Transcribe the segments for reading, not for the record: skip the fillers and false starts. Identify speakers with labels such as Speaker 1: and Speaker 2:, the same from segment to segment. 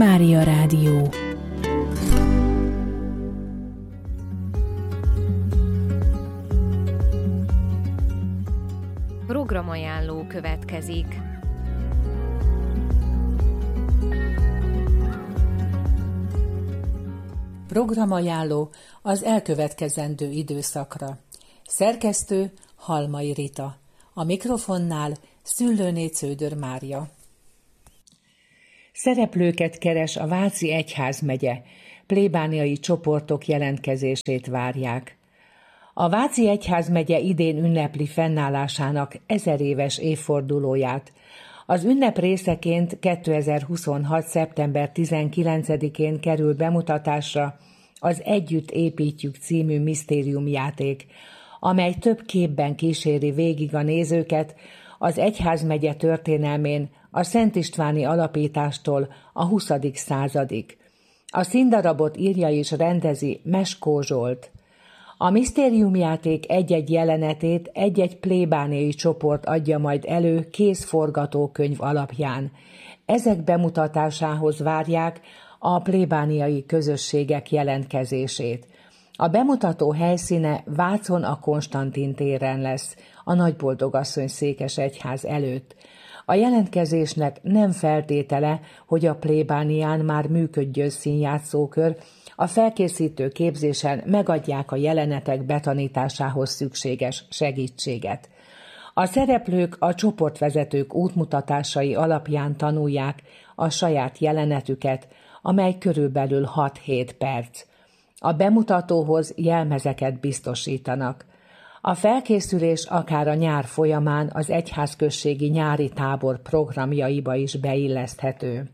Speaker 1: Mária Rádió.
Speaker 2: Programajánló következik.
Speaker 3: Programajánló az elkövetkezendő időszakra. Szerkesztő Halmai Rita. A mikrofonnál Szüllőné Cződör Mária. Szereplőket keres a Váci Egyházmegye. Plébániai csoportok jelentkezését várják. A Váci Egyházmegye idén ünnepli fennállásának 1000 éves évfordulóját. Az ünnep részeként 2026. szeptember 19-én kerül bemutatásra az Együtt építjük című misztériumjáték, amely több képben kíséri végig a nézőket az egyházmegye történelmén a Szent Istváni alapítástól a 20. századig. A színdarabot írja és rendezi Meskó Zsolt. A misztériumjáték egy-egy jelenetét egy-egy plébániai csoport adja majd elő kézforgatókönyv alapján. Ezek bemutatásához várják a plébániai közösségek jelentkezését. A bemutató helyszíne Vácon a Konstantin téren lesz, a Nagyboldogasszony székesegyház előtt. A jelentkezésnek nem feltétele, hogy a plébánián már működjön színjátszókör, a felkészítő képzésen megadják a jelenetek betanításához szükséges segítséget. A szereplők a csoportvezetők útmutatásai alapján tanulják a saját jelenetüket, amely körülbelül 6-7 perc. A bemutatóhoz jelmezeket biztosítanak. A felkészülés akár a nyár folyamán az egyházközségi nyári tábor programjaiba is beilleszthető.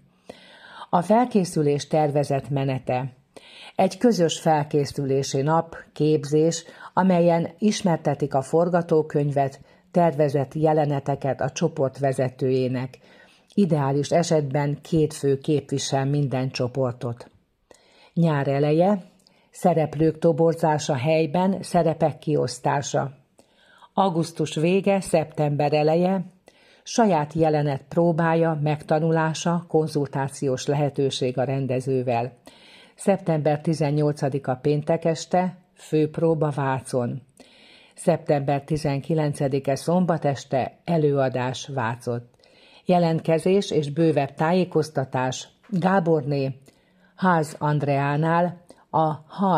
Speaker 3: A felkészülés tervezett menete. Egy közös felkészülési nap, képzés, amelyen ismertetik a forgatókönyvet, tervezett jeleneteket a csoport vezetőjének. Ideális esetben 2 fő képvisel minden csoportot. Nyár eleje, szereplők toborzása helyben, szerepek kiosztása. Augusztus vége, szeptember eleje, saját jelenet próbája, megtanulása, konzultációs lehetőség a rendezővel. Szeptember 18-a péntek este, főpróba Vácon. Szeptember 19-e szombat este, előadás Vácot. Jelentkezés és bővebb tájékoztatás Gáborné, Ház Andreánál, a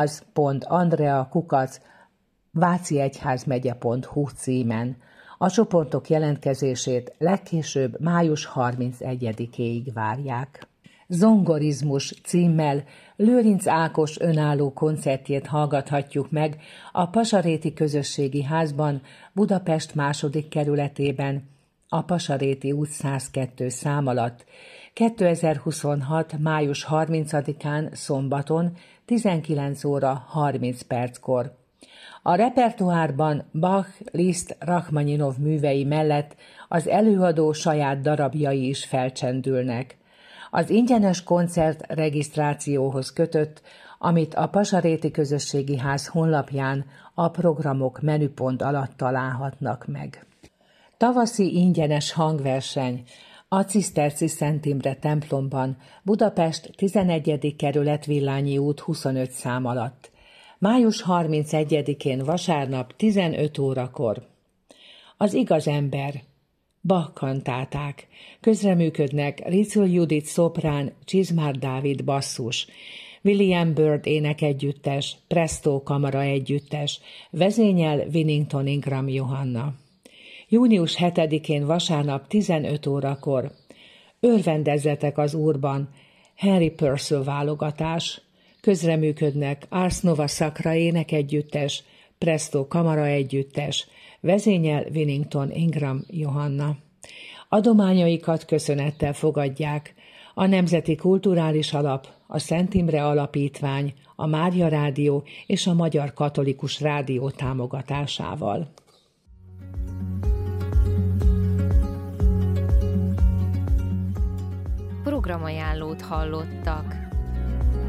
Speaker 3: haz.andrea@váciegyházmegye.hu címen. A csoportok jelentkezését legkésőbb május 31-éig várják. Zongorizmus címmel Lőrinc Ákos önálló koncertjét hallgathatjuk meg a Pasaréti Közösségi Házban, Budapest 2. kerületében, a Pasaréti út 102 szám alatt, 2026. május 30-án szombaton 19 óra 30 perckor. A repertoárban Bach, Liszt, Rachmaninov művei mellett az előadó saját darabjai is felcsendülnek. Az ingyenes koncert regisztrációhoz kötött, amit a Pasaréti Közösségi Ház honlapján a programok menüpont alatt találhatnak meg. Tavaszi ingyenes hangverseny a Ciszterci Szent Imre templomban, Budapest 11. kerület Villányi út 25 szám alatt. Május 31-én vasárnap 15 órakor. Az igaz ember. Bach kantáták. Közreműködnek Ricul Judit szoprán, Csizmár Dávid basszus, William Byrd énekegyüttes, Presto kamara együttes, vezényel Winnington Ingram Johanna. Június 7-én vasárnap 15 órakor. Örvendezzetek az Úrban, Henry Purcell válogatás. Közreműködnek Ars Nova Sacra énekegyüttes, Presto kamara együttes, vezényel Winnington Ingram Johanna. Adományaikat köszönettel fogadják a Nemzeti Kulturális Alap, a Szent Imre Alapítvány, a Mária Rádió és a Magyar Katolikus Rádió támogatásával.
Speaker 2: Programajánlót hallottak.